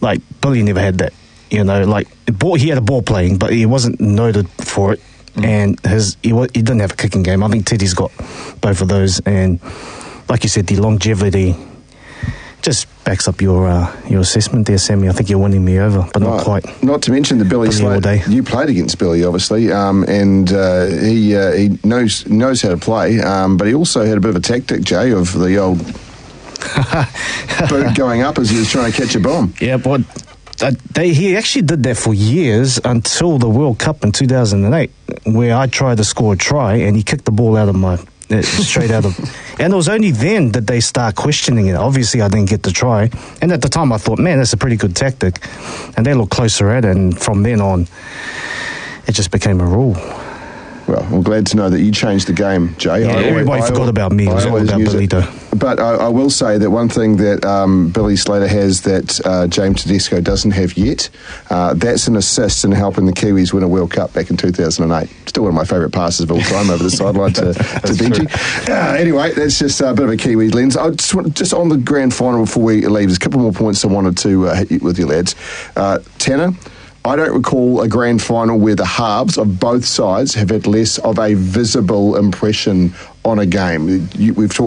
like Billy never had that. You know, like he had a ball playing, but he wasn't noted for it. And he didn't have a kicking game. I think Teddy's got both of those, and like you said, the longevity just backs up your assessment there, Sammy. I think you're winning me over, but not quite. Not to mention the Billy Slater. You played against Billy, obviously, and he knows how to play, but he also had a bit of a tactic, Jay, of the old boot going up as he was trying to catch a bomb. Yeah, but he actually did that for years until the World Cup in 2008, where I tried to score a try and he kicked the ball out of my straight out of, and it was only then that they start questioning it. Obviously, I didn't get the try, and at the time I thought, man, that's a pretty good tactic, and they looked closer at it, and from then on, it just became a rule. Well, I'm glad to know that you changed the game, Jay. Yeah, everybody forgot about me. It was all about Belito. But I will say that one thing that Billy Slater has that James Tedesco doesn't have yet, that's an assist in helping the Kiwis win a World Cup back in 2008. Still one of my favourite passes of all time over the sideline to Benji. Anyway, that's just a bit of a Kiwi lens. I just on the grand final before we leave, there's a couple more points I wanted to hit you with you lads. Tanner, I don't recall a grand final where the halves of both sides have had less of a visible impression on a game. We've talked